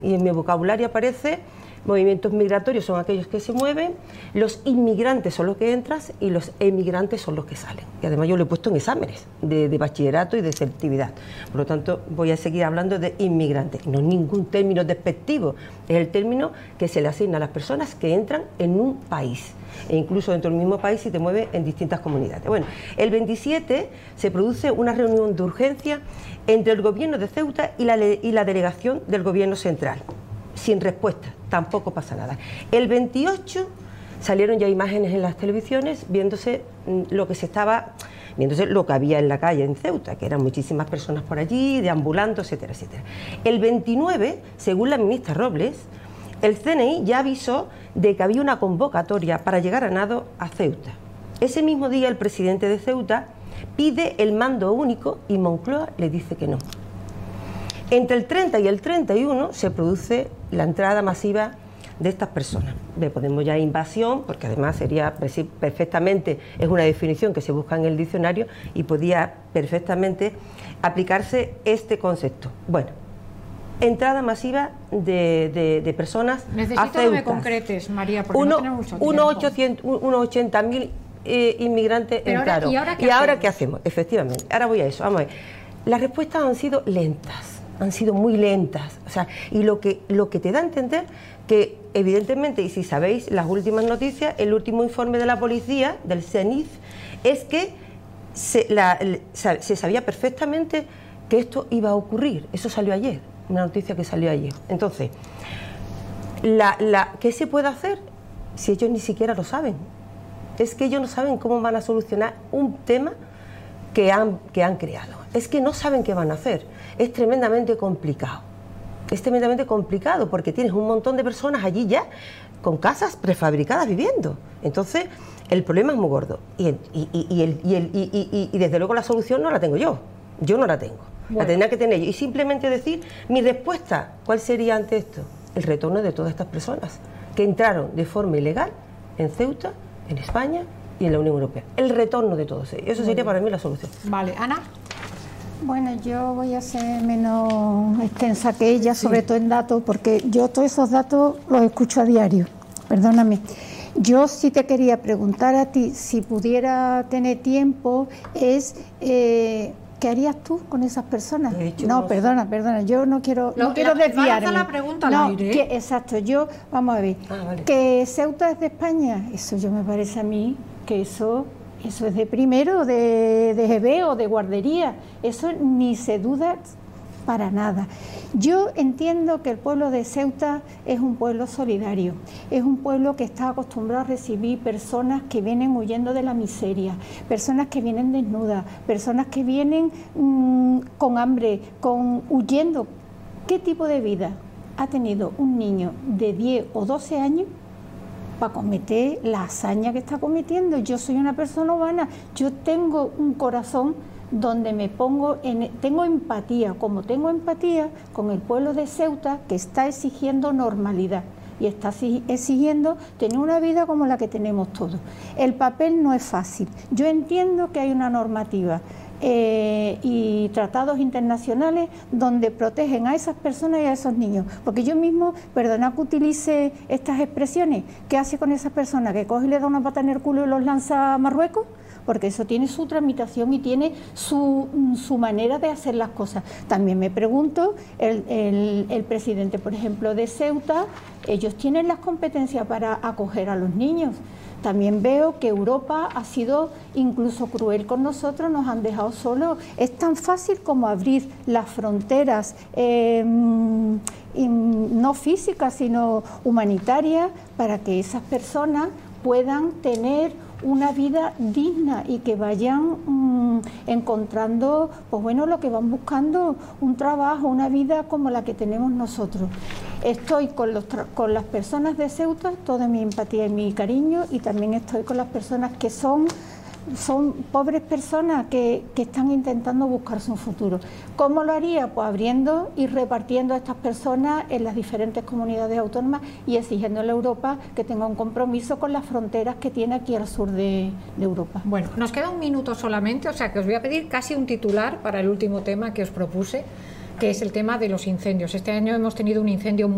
Y en mi vocabulario aparece: movimientos migratorios son aquellos que se mueven, los inmigrantes son los que entran y los emigrantes son los que salen. Y además yo lo he puesto en exámenes de bachillerato y de selectividad. Por lo tanto, voy a seguir hablando de inmigrantes. No es ningún término despectivo, es el término que se le asigna a las personas que entran en un país. E incluso dentro del mismo país si te mueves en distintas comunidades. Bueno, el 27 se produce una reunión de urgencia entre el gobierno de Ceuta y la delegación del gobierno central. Sin respuesta, tampoco pasa nada. El 28 salieron ya imágenes en las televisiones viéndose lo que había en la calle en Ceuta, que eran muchísimas personas por allí, deambulando, etcétera, etcétera. El 29, según la ministra Robles, el CNI ya avisó de que había una convocatoria para llegar a nado a Ceuta. Ese mismo día el presidente de Ceuta pide el mando único y Moncloa le dice que no. Entre el 30 y el 31 se produce la entrada masiva de estas personas. Podemos ya invasión, porque además sería perfectamente, es una definición que se busca en el diccionario y podía perfectamente aplicarse este concepto. Bueno, entrada masiva de personas a Ceuta. Necesito que me concretes, María, porque no tenemos mucho tiempo. Unos 80.000 inmigrantes entraron. ¿Y ahora qué hacemos? Efectivamente, ahora voy a eso. Vamos a ver. Las respuestas han sido lentas. Han sido muy lentas, o sea, y lo que te da a entender que evidentemente, y si sabéis las últimas noticias, el último informe de la policía, del CENIF, es que se sabía perfectamente que esto iba a ocurrir. Eso salió ayer, una noticia que salió ayer. Entonces, ¿qué se puede hacer si ellos ni siquiera lo saben? Es que ellos no saben cómo van a solucionar un tema que han creado. Es que no saben qué van a hacer. Es tremendamente complicado. Es tremendamente complicado porque tienes un montón de personas allí ya con casas prefabricadas viviendo. Entonces, el problema es muy gordo. Y desde luego la solución no la tengo yo. Yo no la tengo. Bueno. La tendrá que tener yo. Y simplemente decir, mi respuesta, ¿cuál sería ante esto? El retorno de todas estas personas que entraron de forma ilegal en Ceuta, en España y en la Unión Europea. El retorno de todos ellos. Eso sería para mí la solución. Vale, Ana. Bueno, yo voy a ser menos extensa que ella, sobre todo en datos, porque yo todos esos datos los escucho a diario, perdóname. Yo sí te quería preguntar a ti, si pudiera tener tiempo, ¿qué harías tú con esas personas? No, perdona, yo no quiero desviarme. La pregunta no, exacto, vamos a ver, vale. Que Ceuta es de España, eso yo me parece a mí que eso es de primero, de GB o de guardería, eso ni se duda para nada. Yo entiendo que el pueblo de Ceuta es un pueblo solidario, es un pueblo que está acostumbrado a recibir personas que vienen huyendo de la miseria, personas que vienen desnudas, personas que vienen con hambre, huyendo. ¿Qué tipo de vida ha tenido un niño de 10 o 12 años para cometer la hazaña que está cometiendo? Yo soy una persona humana, yo tengo un corazón donde tengo empatía, como tengo empatía con el pueblo de Ceuta, que está exigiendo normalidad y está exigiendo tener una vida como la que tenemos todos. El papel no es fácil. Yo entiendo que hay una normativa y tratados internacionales donde protegen a esas personas y a esos niños, porque yo mismo, perdona que utilice estas expresiones, ¿qué hace con esas personas? ¿Que coge y le da una pata en el culo y los lanza a Marruecos? Porque eso tiene su tramitación y tiene su manera de hacer las cosas. También me pregunto, el presidente, por ejemplo, de Ceuta, ellos tienen las competencias para acoger a los niños. También veo que Europa ha sido incluso cruel con nosotros, nos han dejado solos. Es tan fácil como abrir las fronteras, no físicas, sino humanitarias, para que esas personas puedan tener una vida digna y que vayan encontrando, pues bueno, lo que van buscando, un trabajo, una vida como la que tenemos nosotros. Estoy con las personas de Ceuta, toda mi empatía y mi cariño, y también estoy con las personas que son pobres personas que están intentando buscarse un futuro. ¿Cómo lo haría? Pues abriendo y repartiendo a estas personas en las diferentes comunidades autónomas y exigiéndole a Europa que tenga un compromiso con las fronteras que tiene aquí al sur de Europa. Bueno, nos queda un minuto solamente, o sea que os voy a pedir casi un titular para el último tema que os propuse, que es el tema de los incendios. Este año hemos tenido un incendio